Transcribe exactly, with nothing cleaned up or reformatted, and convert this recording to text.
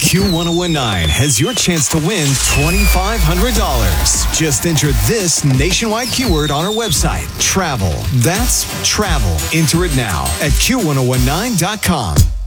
Q ten nineteen has your chance to win twenty-five hundred dollars. Just enter this nationwide keyword on our website, travel. That's travel. Enter it now at Q ten nineteen dot com.